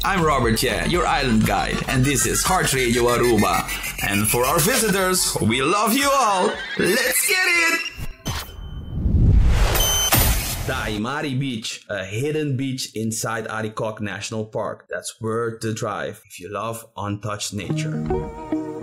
I'm Robert Ye, your island guide, and this is Heart Radio Aruba. And for our visitors, we love you all. Let's get it! The Aimari Beach, a hidden beach inside Arikok National Park. That's worth the drive if you love untouched nature.